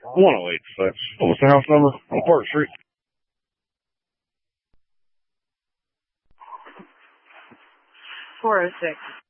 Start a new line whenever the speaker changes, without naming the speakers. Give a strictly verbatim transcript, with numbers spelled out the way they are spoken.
one oh eight six. What was the house number on Park Street?
four oh six.